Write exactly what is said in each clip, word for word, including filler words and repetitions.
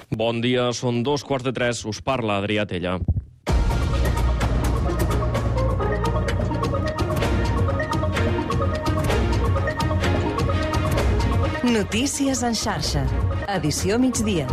Bon dia, són dos quarts de tres, us parla Adrià Tella. Notícies en xarxa, edició migdia.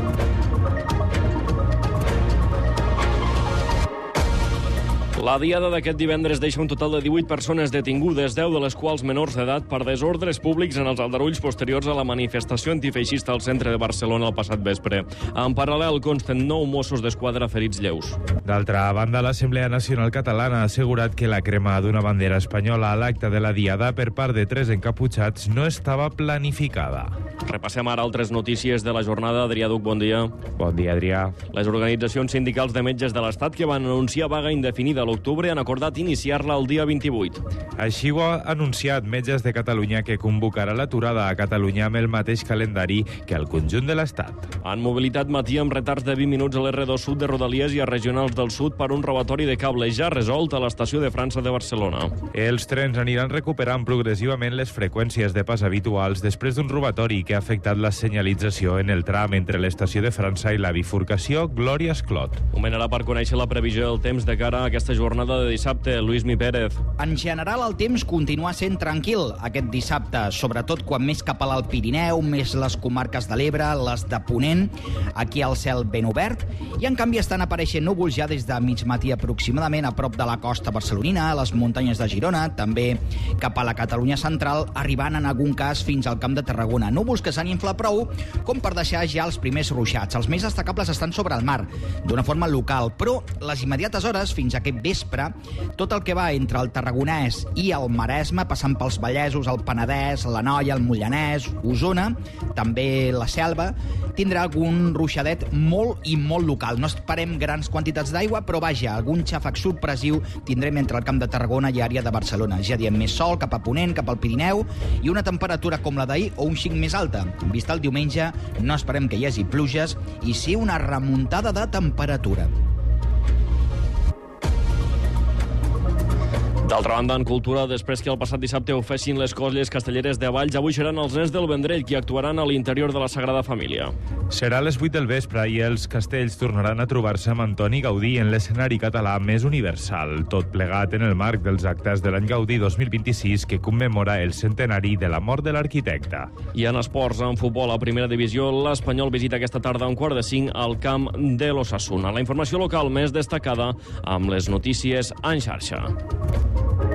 La diada d'aquest divendres deixa un total de divuit persones detingudes, deu de les quals menors d'edat, per desordres públics en els aldarulls posteriors a la manifestació antifeixista al centre de Barcelona el passat vespre. En paral·lel, consten nou Mossos d'Esquadra ferits lleus. D'altra banda, l'Assemblea Nacional Catalana ha assegurat que la crema d'una bandera espanyola a l'acte de la diada per part de tres encaputxats no estava planificada. Repassem ara altres notícies de la jornada. Adrià Duc, bon dia. Bon dia, Adrià. Les organitzacions sindicals de metges de l'Estat que van anunciar vaga indefinida a l'octubre han acordat iniciar-la el dia vint-i-vuit. Així ho ha anunciat Metges de Catalunya, que convocarà l'aturada a Catalunya amb el mateix calendari que al conjunt de l'Estat. Han mobilitat matí amb retards de vint minuts a l'erre dos Sud de Rodalies i a Regionals del Sud per un robatori de cable ja resolt a l'estació de França de Barcelona. Els trens aniran recuperant progressivament les freqüències de pas habituals després d'un robatori que ha afectat la senyalització en el tram entre l'estació de França i la bifurcació Glòria-Esclot. Un moment ara per conèixer la previsió del temps de cara a aquesta jornada de dissabte. Lluís Mi Pérez. En general, el temps continua sent tranquil aquest dissabte, sobretot quan més cap a l'Alt Pirineu, més les comarques de l'Ebre, les de Ponent, aquí al cel ben obert, i en canvi estan apareixent núvols ja des de mig matí aproximadament a prop de la costa barcelonina, a les muntanyes de Girona, també cap a la Catalunya central, arribant en algun cas fins al Camp de Tarragona. Núvols que s'han inflat prou com per deixar ja els primers ruixats. Els més destacables estan sobre el mar, d'una forma local, però les immediates hores, fins a aquest vespre, tot el que va entre el Tarragonès i el Maresme, passant pels Vallesos, el Penedès, l'Anoia, el Mollanès, Osona, també la Selva, tindrà algun ruixadet molt i molt local. No esperem grans quantitats d'aigua, però vaja, algun xàfec sorpresiu tindrem entre el Camp de Tarragona i àrea de Barcelona. Ja diem més sol cap a Ponent, cap al Pirineu, i una temperatura com la d'ahir o un xic més alta. En vista el diumenge, no esperem que hi hagi pluges i sí una remuntada de temperatura. D'altra banda, en cultura, després que el passat dissabte ho fessin les colles castelleres de Valls, avui seran els nens del Vendrell qui actuaran a l'interior de la Sagrada Família. Serà a les vuit del vespre i els castells tornaran a trobar-se amb Antoni Gaudí en l'escenari català més universal, tot plegat en el marc dels actes de l'any Gaudí dos mil vint-i-sis que commemora el centenari de la mort de l'arquitecte. I en esports, en futbol, a primera divisió, l'Espanyol visita aquesta tarda a un quart de cinc al camp de l'Osasuna. La informació local més destacada amb les notícies en xarxa.